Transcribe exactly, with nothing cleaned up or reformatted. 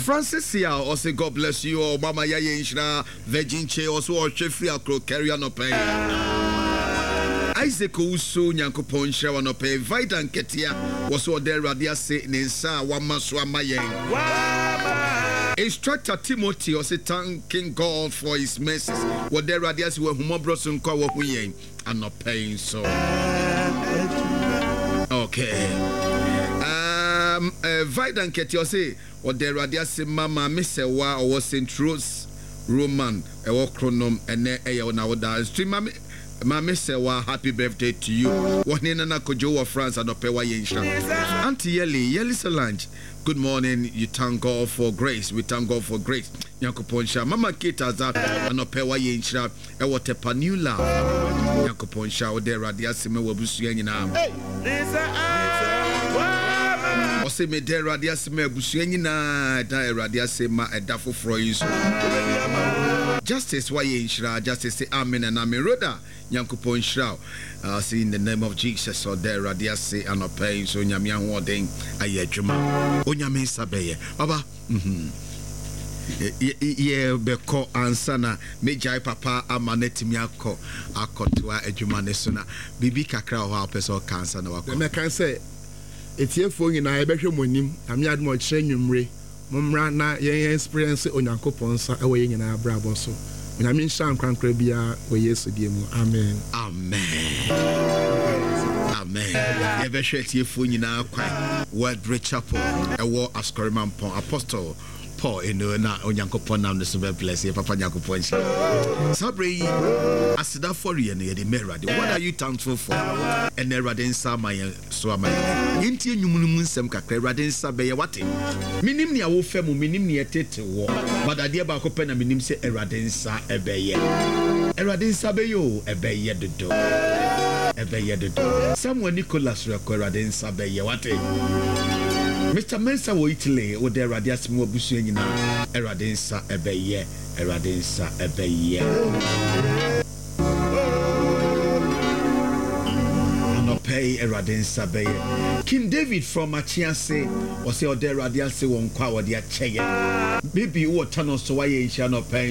Francis here also God bless you all. Mama Yaya Inshra Virgin Che also or Chefri Akro carry on pay. Isaac Usu Nyankopon Shra no pay. Vidan Ketia was what there radia say Nensa Wamaswa Mayen. Instructor Timothy also thanking God for his mercies. What there radias were Humobrosun Kawa Huyen and not paying so. Okay. Um, uh, Vidan Ketia say. Or the radiasi mama misewa or was Saint Rose Roman a walk chronom and a now da stream mama misewa happy birthday to you. One in an Kojo of France and Opewa Yensha. Auntie Yeli, Yeli Solange. Good morning. You thank God for grace. We thank God for grace. Yankoponsha. Mama Kita za and Opewa Yensha. A watepa new love. Yankoponsha or the radiasi me wabusu yenina. Ose me de radia se me abusua nyina da radia se ma edafo froyinso justice why inshira justice say amen and amen roda nyankopon nshira uh say in the name of Jesus or de radia se anopai so nyame ahoden aye adwuma onyame sabeye baba mhm ye beko ansana mejai papa amanetimi akọ akọtoa adwuma ne so na bibi kakra ho apeso cancer na wakọ me kan say etiefo nyina ebehwe monim ame admo kire nwumre momra na yen experience onyankopon sa ewo yen nyina brabo so onyame nhyam krankra bia o Yesu die mu amen amen amen ebehwe etiefo nyina kwan word rich chapel ewo askorman pon apostle Paul in na onyankopon nam ne so be bless ye papa nyankopon shi sabre asida for ye ne de merade what are you thankful for and erade nsa mayen so amayen yenti enwumunum nsem kakra erade nsa be ye wate minim ne awo fam minim ne etete wo badade ba ko pe na minim se erade nsa ebe ye erade nsa be yo ebe ye dodo ebe ye dodo Samuel Nicholas rekọ erade nsa be ye wate Mister Mensa wo Italy wo de radias mo abusu nyina erade nsa ebeye erade nsa ebeye no pay erade nsa beye King David from Achiase o se o de radias won kwa wo de acheye baby wo tano so wa ye nsia no pay